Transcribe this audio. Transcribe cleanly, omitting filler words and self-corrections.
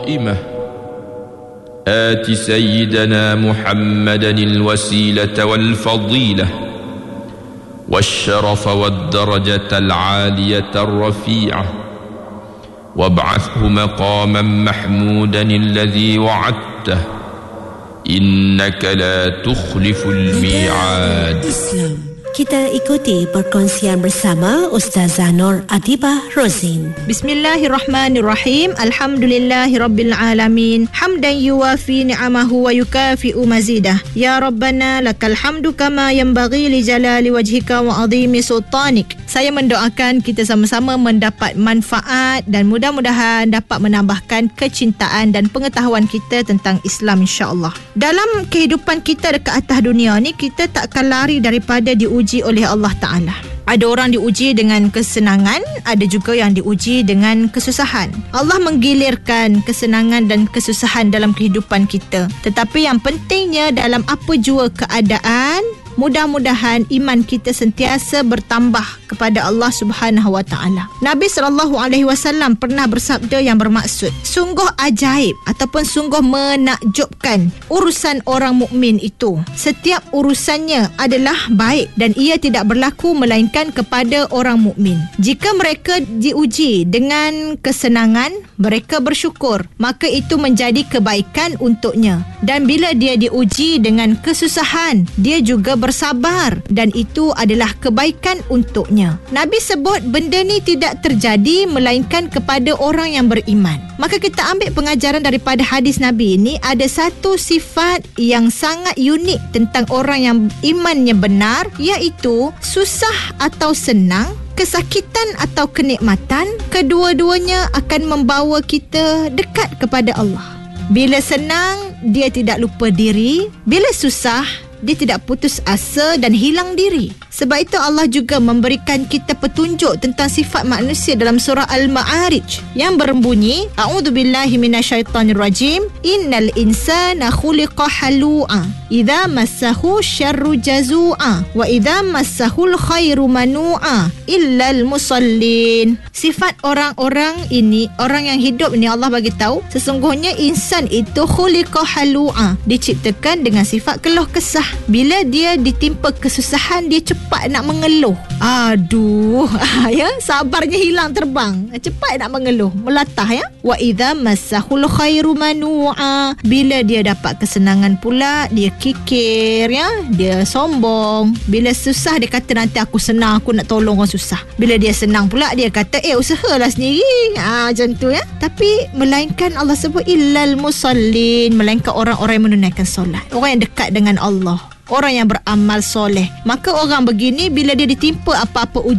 قائمة آت سيدنا محمدا الوسيلة والفضيلة والشرف والدرجة العالية الرفيعة وابعثه مقاما محمودا الذي وعدته إنك لا تخلف الميعاد. Kita ikuti perkongsian bersama Ustazah Nur Adibah Rozin. Bismillahirrahmanirrahim. Alhamdulillahirabbil alamin. Hamdan yuwafi ni'amahu wa yukafi'u mazidah. Ya Rabbana lakal hamdu kama yanbaghi li jalali wajhika wa 'azimi sultanik. Saya mendoakan kita sama-sama mendapat manfaat dan mudah-mudahan dapat menambahkan kecintaan dan pengetahuan kita tentang Islam, insya-Allah. Dalam kehidupan kita dekat atas dunia ni, kita takkan lari daripada diuji oleh Allah Ta'ala. Ada orang diuji dengan kesenangan, ada juga yang diuji dengan kesusahan. Allah menggilirkan kesenangan dan kesusahan dalam kehidupan kita. Tetapi yang pentingnya dalam apa jua keadaan, mudah-mudahan iman kita sentiasa bertambah kepada Allah Subhanahu wa taala. Nabi SAW pernah bersabda yang bermaksud, sungguh ajaib ataupun sungguh menakjubkan urusan orang mukmin itu. Setiap urusannya adalah baik dan ia tidak berlaku melainkan kepada orang mukmin. Jika mereka diuji dengan kesenangan, mereka bersyukur, maka itu menjadi kebaikan untuknya. Dan bila dia diuji dengan kesusahan, dia juga bersabar dan itu adalah kebaikan untuknya. Nabi sebut benda ni tidak terjadi melainkan kepada orang yang beriman. Maka kita ambil pengajaran daripada hadis Nabi ini, ada satu sifat yang sangat unik tentang orang yang imannya benar, iaitu susah atau senang, kesakitan atau kenikmatan, kedua-duanya akan membawa kita dekat kepada Allah. Bila senang, dia tidak lupa diri. Bila susah, dia tidak putus asa dan hilang diri. Sebab itu Allah juga memberikan kita petunjuk tentang sifat manusia dalam surah Al-Ma'arij yang berbunyi, A'udzubillahi minasyaitonirrajim, Innal insana khuliqa halu'a, idza massahu syarru jazu'a, wa idza massahul khairu manu'a, illal musallin. Sifat orang-orang ini, orang yang hidup ni, Allah bagi tahu, sesungguhnya insan itu khuliqa halu'a, diciptakan dengan sifat keluh kesah. Bila dia ditimpa kesusahan, dia cepat nak mengeluh. Aduh, ya, sabarnya hilang terbang. Cepat nak mengeluh, melatah, ya. Wa idza massahul khairu manu'a. Bila dia dapat kesenangan pula, dia kikir, ya. Dia sombong. Bila susah, dia kata nanti aku senang, aku nak tolong orang susah. Bila dia senang pula, dia kata usahalah sendiri. Macam tu, ya. Tapi melainkan Allah sebut illal musallin, melainkan orang-orang yang menunaikan solat, orang yang dekat dengan Allah, orang yang beramal soleh. Maka orang begini bila dia ditimpa apa-apa ujian